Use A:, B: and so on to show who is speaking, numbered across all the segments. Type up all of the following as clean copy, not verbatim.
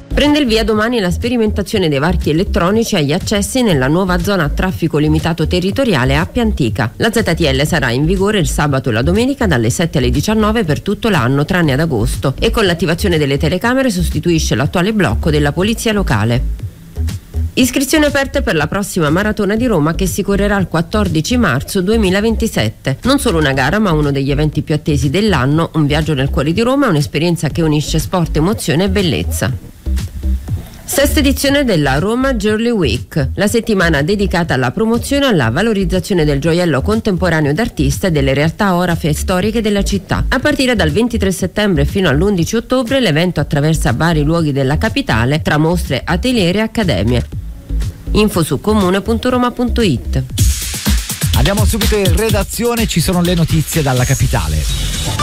A: Prende il via domani la sperimentazione dei varchi elettronici agli accessi nella nuova zona a traffico limitato territoriale Appia Antica. La ZTL sarà in vigore il sabato e la domenica dalle 7 alle 19 per tutto l'anno tranne ad agosto e con l'attivazione delle telecamere sostituisce l'attuale blocco della polizia locale. Iscrizioni aperte per la prossima maratona di Roma che si correrà il 14 marzo 2027. Non solo una gara ma uno degli eventi più attesi dell'anno, un viaggio nel cuore di Roma è un'esperienza che unisce sport, emozione e bellezza. Sesta edizione della Roma Jewelry Week, la settimana dedicata alla promozione e alla valorizzazione del gioiello contemporaneo d'artista e delle realtà orafe storiche della città. A partire dal 23 settembre fino all'11 ottobre l'evento attraversa vari luoghi della capitale tra mostre, atelier e accademie. Info su comune.roma.it.
B: Andiamo subito in redazione, ci sono le notizie dalla capitale.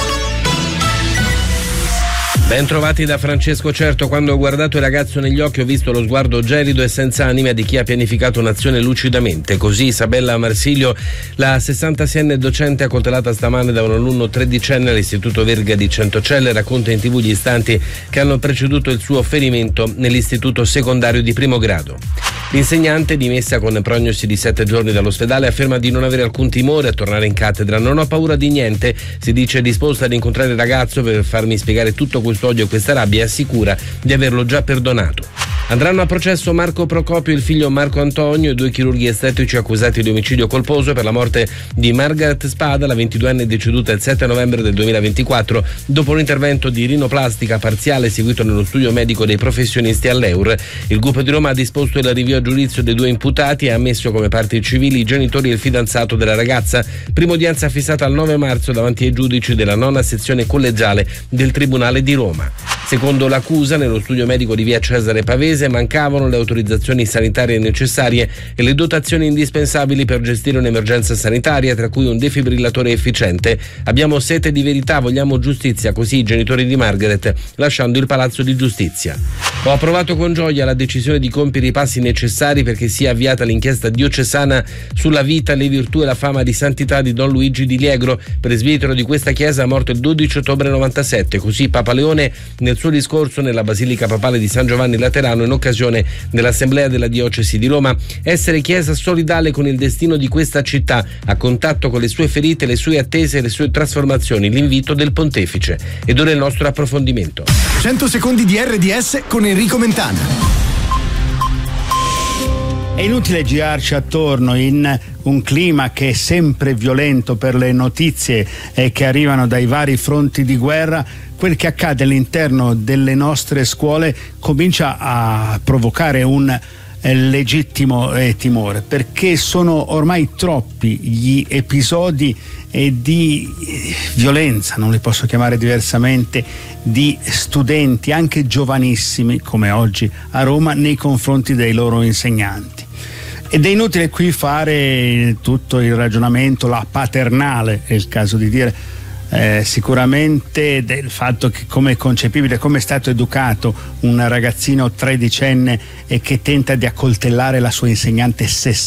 C: Ben trovati da Francesco Certo. Quando ho guardato il ragazzo negli occhi ho visto lo sguardo gelido e senza anima di chi ha pianificato un'azione lucidamente. Così Isabella Marsilio, la 66enne docente accoltellata stamane da un alunno tredicenne all'Istituto Verga di Centocelle, racconta in TV gli istanti che hanno preceduto il suo ferimento nell'istituto secondario di primo grado. L'insegnante, dimessa con prognosi di 7 giorni dall'ospedale, afferma di non avere alcun timore a tornare in cattedra. Non ho paura di niente, si dice disposta ad incontrare il ragazzo per farmi spiegare tutto questo odio e questa rabbia e assicura di averlo già perdonato. Andranno a processo Marco Procopio e il figlio Marco Antonio, 2 chirurghi estetici accusati di omicidio colposo per la morte di Margaret Spada, la 22enne deceduta il 7 novembre del 2024 dopo un intervento di rinoplastica parziale eseguito nello studio medico dei professionisti all'Eur. Il GUP di Roma ha disposto il rinvio a giudizio dei 2 imputati e ha ammesso come parti civili i genitori e il fidanzato della ragazza. Prima udienza fissata al 9 marzo davanti ai giudici della 9ª sezione collegiale del Tribunale di Roma. Secondo l'accusa, nello studio medico di via Cesare Pavese mancavano le autorizzazioni sanitarie necessarie e le dotazioni indispensabili per gestire un'emergenza sanitaria, tra cui un defibrillatore efficiente. Abbiamo sete di verità, vogliamo giustizia, così i genitori di Margaret, lasciando il palazzo di giustizia. Ho approvato con gioia la decisione di compiere i passi necessari perché sia avviata l'inchiesta diocesana sulla vita, le virtù e la fama di santità di Don Luigi di Liegro, presbitero di questa chiesa morto il 12 ottobre 97. Così Papa Leone nel suo discorso nella Basilica Papale di San Giovanni Laterano in occasione dell'Assemblea della Diocesi di Roma: essere chiesa solidale con il destino di questa città, a contatto con le sue ferite, le sue attese e le sue trasformazioni, l'invito del Pontefice. Ed ora il nostro approfondimento.
D: 100 secondi di RDS con Enrico Mentana.
E: È inutile girarci attorno in un clima che è sempre violento per le notizie che arrivano dai vari fronti di guerra. Quel che accade all'interno delle nostre scuole comincia a provocare un legittimo timore, perché sono ormai troppi gli episodi di violenza, non li posso chiamare diversamente, di studenti anche giovanissimi come oggi a Roma nei confronti dei loro insegnanti. Ed è inutile qui fare tutto il ragionamento, la paternale, è il caso di dire, sicuramente del fatto che come è concepibile, come è stato educato un ragazzino tredicenne e che tenta di accoltellare la sua insegnante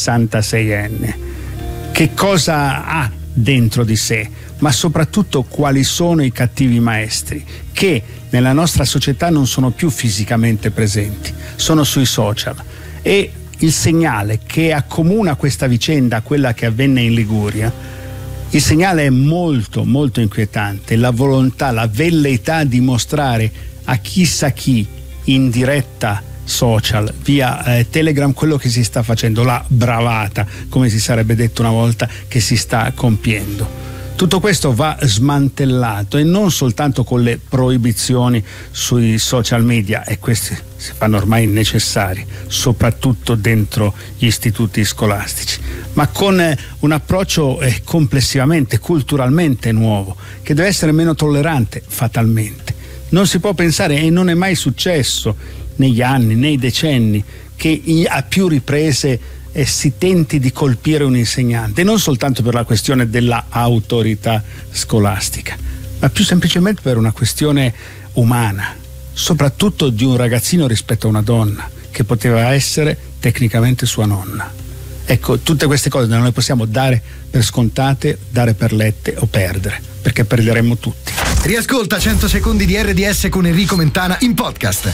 E: 66enne. Che cosa ha dentro di sé, ma soprattutto quali sono i cattivi maestri che nella nostra società non sono più fisicamente presenti, sono sui social. E il segnale che accomuna questa vicenda a quella che avvenne in Liguria, il segnale è molto molto inquietante, la volontà, la velleità di mostrare a chissà chi in diretta social, via Telegram, quello che si sta facendo, la bravata, come si sarebbe detto una volta, che si sta compiendo. Tutto questo va smantellato, e non soltanto con le proibizioni sui social media, e questi si fanno ormai necessari, soprattutto dentro gli istituti scolastici, ma con un approccio complessivamente, culturalmente nuovo, che deve essere meno tollerante fatalmente. Non si può pensare, e non è mai successo negli anni, nei decenni, che a più riprese si tenti di colpire un insegnante, non soltanto per la questione della autorità scolastica, ma più semplicemente per una questione umana, soprattutto di un ragazzino rispetto a una donna che poteva essere tecnicamente sua nonna. Ecco, tutte queste cose non le possiamo dare per scontate, dare per lette o perdere, perché perderemmo tutti.
D: Riascolta 100 secondi di RDS con Enrico Mentana in podcast.